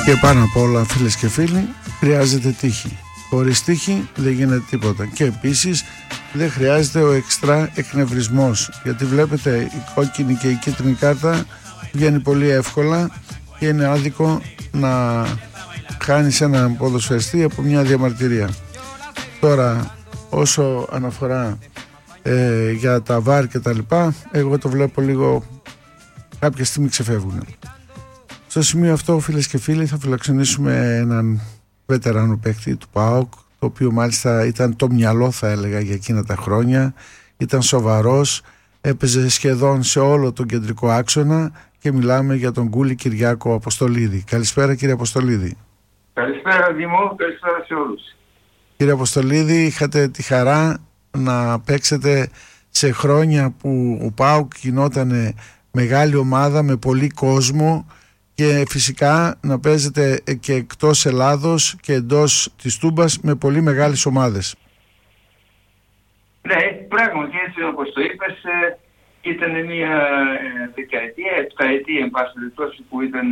Και πάνω απ' όλα, φίλες και φίλοι, χρειάζεται τύχη. Χωρίς τύχη δεν γίνεται τίποτα. Και επίσης δεν χρειάζεται ο εξτρά εκνευρισμός, γιατί βλέπετε η κόκκινη και η κίτρινη κάρτα βγαίνει πολύ εύκολα και είναι άδικο να χάνεις έναν ποδοσφαιριστή από μια διαμαρτυρία. Τώρα, όσο αναφορά για τα βάρ και τα λοιπά, εγώ το βλέπω λίγο κάποια στιγμή ξεφεύγουν. Στο σημείο αυτό, φίλες και φίλοι, θα φιλοξενήσουμε έναν βετεράνο παίκτη του ΠΑΟΚ, το οποίο μάλιστα ήταν το μυαλό, θα έλεγα, για εκείνα τα χρόνια. Ήταν σοβαρός, έπαιζε σχεδόν σε όλο τον κεντρικό άξονα και μιλάμε για τον Γκούλη Κυριάκο Αποστολίδη. Καλησπέρα, κύριε Αποστολίδη. Καλησπέρα, Δήμο, καλησπέρα σε όλους. Κύριε Αποστολίδη, είχατε τη χαρά να παίξετε σε χρόνια που ο ΠΑΟΚ γινόταν μεγάλη ομάδα με πολύ κόσμο και φυσικά να παίζετε και εκτός Ελλάδος και εντός της Τούμπας με πολύ μεγάλες ομάδες. Ναι, πράγματι έτσι όπως το είπες, ήταν μια δεκαετία, επταετία εν πάση περιπτώσει, που ήταν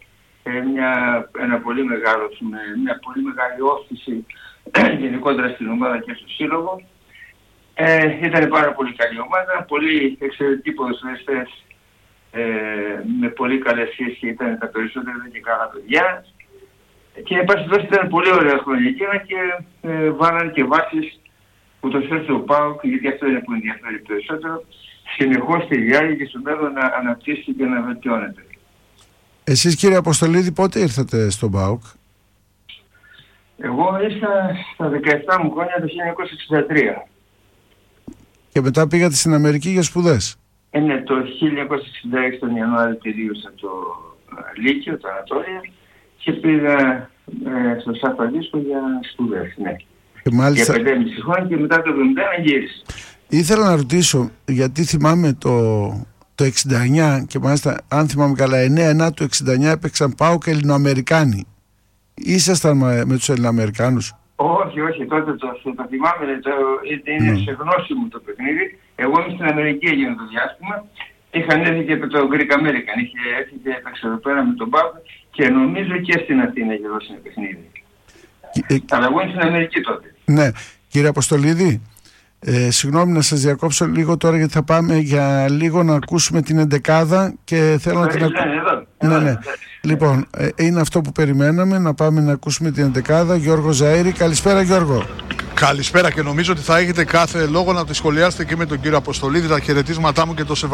μια πολύ μεγάλη όθηση γενικότερα στην ομάδα και στο σύλλογο. Ήταν πάρα πολύ καλή ομάδα, πολύ εξαιρετικοί ποδοσφαιριστές με πολύ καλές σχέσεις και ήταν τα περισσότερα και καλά παιδιά. Και εν πάση περιπτώσει ήταν πολύ ωραία χρόνια εκείνα και βάλανε και βάσεις ούτως ώστε ο ΠΑΟΚ, γιατί αυτό είναι που ενδιαφέρει περισσότερο, συνεχώς στη διάρκεια και στο μέλλον να αναπτύσσει και να βελτιώνεται. Εσείς, κύριε Αποστολίδη, πότε ήρθατε στον ΠΑΟΚ? Εγώ ήρθα στα 17 μου χρόνια το 1963. Και μετά πήγατε στην Αμερική για σπουδές? Ναι, το 1966 τον Ιανουάριο τελείωσα το Λύκειο, το Ανατόλια, και πήγα στο Σαν Φραντίσκο για σπουδές, ναι. Και μάλιστα... Για 5,5 χρόνια και μετά το 1971 γύρισα. Ήθελα να ρωτήσω, γιατί θυμάμαι το 69 και μάλιστα, αν θυμάμαι καλά, 9-9 του 69 έπαιξαν ΠΑΟΚ και Ελληνοαμερικάνοι. Ήσασταν με τους Ελληνοαμερικάνους? Όχι, τότε το θυμάμαι, είναι σε γνώση μου το παιχνίδι. Εγώ είμαι στην Αμερική έγινε το διάστημα. Είχαν έρθει και το Greek American, είχε έρθει και έπαιξε εδώ πέρα με τον ΠΑΟΚ και νομίζω και στην Αθήνα είχε δώσει ένα παιχνίδι. Αλλά εγώ είμαι στην Αμερική τότε. Ναι, κύριε Αποστολίδη, συγγνώμη να σας διακόψω λίγο τώρα, γιατί θα πάμε για λίγο να ακούσουμε την εντεκάδα και θέλω να την ακούσουμε. Ναι. Λοιπόν, είναι αυτό που περιμέναμε, να πάμε να ακούσουμε την εντεκάδα. Γιώργο Ζαΐρη, καλησπέρα Γιώργο. Καλησπέρα, και νομίζω ότι θα έχετε κάθε λόγο να τη σχολιάσετε και με τον κύριο Αποστολίδη. Τα χαιρετίσματά μου και το σεβασμό.